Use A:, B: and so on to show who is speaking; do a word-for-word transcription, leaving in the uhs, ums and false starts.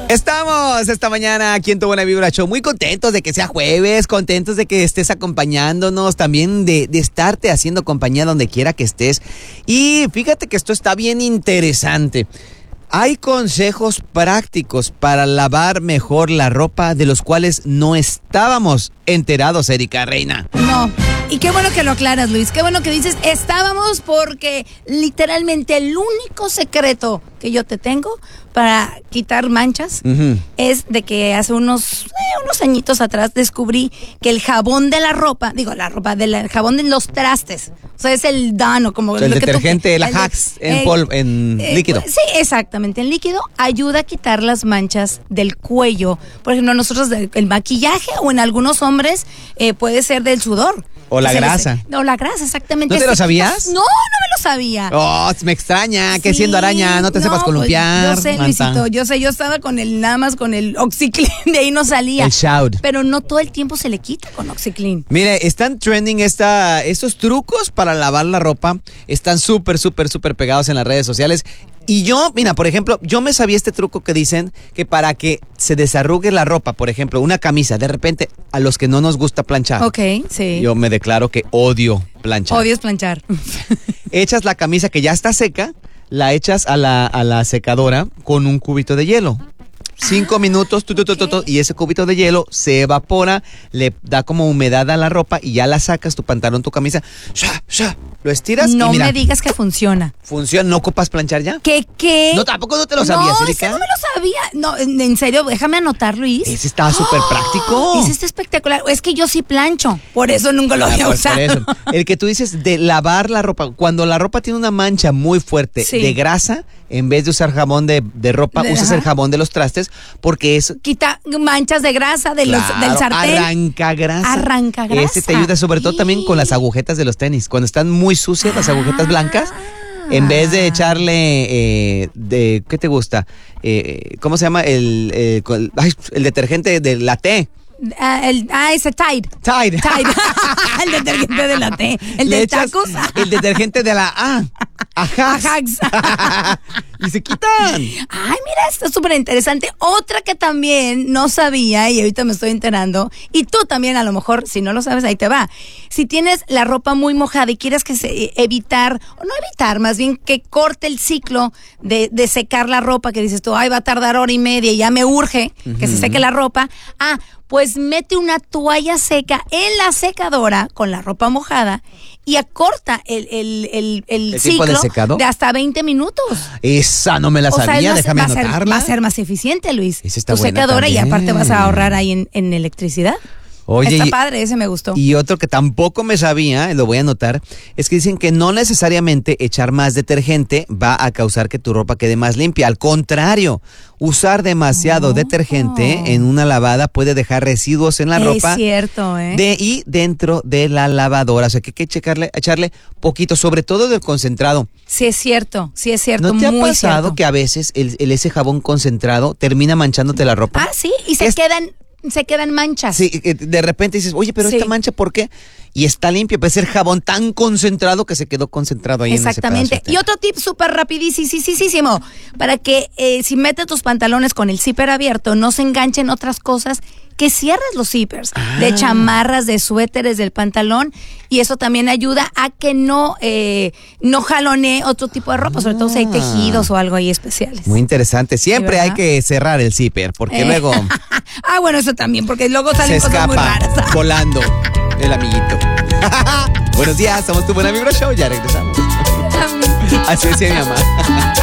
A: Estamos esta mañana aquí en Tu Buena Vibra Show muy contentos de que sea jueves, contentos de que estés acompañándonos, también de, de estarte haciendo compañía donde quiera que estés. Y fíjate que esto está bien interesante. Hay consejos prácticos para lavar mejor la ropa de los cuales no estábamos enterados, Erika Reina.
B: No. Y qué bueno que lo aclaras, Luis. Qué bueno que dices estábamos, porque literalmente el único secreto que yo te tengo para quitar manchas uh-huh. es de que hace unos, eh, unos añitos atrás descubrí que el jabón de la ropa, digo la ropa, del el jabón de los trastes, o sea, es el Dano, como
A: el
B: lo
A: detergente,
B: que tú,
A: la
B: el,
A: Hacks en
B: eh,
A: polvo, en
B: eh,
A: líquido.
B: Sí, exactamente, en líquido ayuda a quitar las manchas del cuello. Por ejemplo, nosotros el maquillaje, o en algunos hombres eh, puede ser del sudor.
A: O la grasa.
B: No, la grasa, exactamente.
A: ¿No te lo sabías?
B: No, no me lo sabía.
A: Oh, me extraña, que
B: Sí,
A: siendo araña no te
B: no,
A: sepas columpiar.
B: Pues, yo sé,
A: Manta.
B: Luisito, yo sé, yo estaba con el, nada más con el OxiClean, de ahí no salía.
A: El Shout.
B: Pero no todo el tiempo se le quita con OxiClean.
A: Mire, están trending esta, estos trucos para lavar la ropa, están súper, súper, súper pegados en las redes sociales. Y yo, mira, por ejemplo, yo me sabía este truco que dicen que para que se desarrugue la ropa, por ejemplo, una camisa, de repente, a los que no nos gusta planchar.
B: Ok, sí.
A: Yo me declaro que odio planchar.
B: Odias planchar.
A: Echas la camisa que ya está seca, la echas a la, a la secadora con un cubito de hielo. Cinco ah, minutos, tu, tu, tu, tu, tu, y ese cubito de hielo se evapora, le da como humedad a la ropa y ya la sacas, tu pantalón, tu camisa, ¡sha, sha! Lo estiras
B: no
A: y mira.
B: me digas que funciona.
A: ¿Funciona? ¿No ocupas planchar ya?
B: ¿Qué, qué?
A: No, tampoco no te lo sabías,
B: no,
A: Erika.
B: No, no me lo sabía. No, en, en serio, déjame anotar, Luis.
A: Ese estaba súper ¡Oh! práctico.
B: Ese está espectacular. Es que yo sí plancho, por eso nunca lo
A: ah,
B: había
A: pues,
B: usado.
A: por eso. El que tú dices de lavar la ropa, cuando la ropa tiene una mancha muy fuerte sí. de grasa, en vez de usar jabón de, de ropa, de, usas ajá. el jabón de los trastes, porque es...
B: Quita manchas de grasa de
A: claro,
B: los, del sartén.
A: Arranca grasa.
B: Arranca grasa.
A: Ese te ayuda sobre todo sí. también con las agujetas de los tenis. Cuando están muy sucias las agujetas ah. blancas, en vez de echarle, eh, de ¿qué te gusta? Eh, ¿Cómo se llama? El, eh, el, el detergente de la T.
B: Uh, el, ah, ese Tide.
A: Tide.
B: Tide. El detergente de la T. El de tacos.
A: El detergente de la A. Ajax.
B: Ajax.
A: Y se quitan.
B: Ay, mira, está súper interesante. Otra que también no sabía y ahorita me estoy enterando. Y tú también, a lo mejor, si no lo sabes, ahí te va. Si tienes la ropa muy mojada y quieres que se evitar, o no evitar, más bien que corte el ciclo de, de secar la ropa, que dices tú, ay, va a tardar hora y media y ya me urge uh-huh. que se seque la ropa. Ah, pues mete una toalla seca en la secadora con la ropa mojada y acorta el, el, el, el,
A: ¿El
B: ciclo
A: de, secado?
B: de hasta veinte minutos.
A: Esa no me la
B: o
A: sabía,
B: sea,
A: déjame
B: va a ser,
A: anotarla.
B: Va a ser más eficiente, Luis.
A: Esa está
B: tu
A: buena
B: secadora
A: también.
B: Y aparte vas a ahorrar ahí en, en electricidad.
A: Oye,
B: está
A: y,
B: padre, ese me gustó.
A: Y otro que tampoco me sabía, lo voy a anotar, es que dicen que no necesariamente echar más detergente va a causar que tu ropa quede más limpia. Al contrario, usar demasiado oh. detergente en una lavada puede dejar residuos en la
B: es
A: ropa.
B: Es cierto, ¿eh?
A: De, y dentro de la lavadora. O sea, que hay que checarle, echarle poquito, sobre todo del concentrado.
B: Sí, es cierto, sí es cierto.
A: ¿No te
B: muy
A: ha pasado
B: cierto.
A: que a veces el, el ese jabón concentrado termina manchándote la ropa?
B: Ah, sí, y se
A: es,
B: quedan... Se quedan manchas.
A: Sí, de repente dices, oye, pero sí. esta mancha, ¿por qué? Y está limpia, puede ser jabón tan concentrado que se quedó concentrado ahí.
B: Exactamente.
A: En ese
B: y otro tip súper rapidísimo, para que eh, si metes tus pantalones con el zipper abierto, no se enganchen otras cosas, que cierres los zippers ah. de chamarras, de suéteres, del pantalón, y eso también ayuda a que no, eh, no jalonee otro tipo de ropa, ah. sobre todo si hay tejidos o algo ahí especiales.
A: Muy interesante. Siempre ¿Sí, hay que cerrar el zipper, porque eh. luego...
B: ah, bueno, eso también, porque luego salen
A: se
B: cosas muy raras.
A: escapa volando el amiguito. Buenos días, somos Tu Buena Vibra Show, ya regresamos. Así decía mi mamá.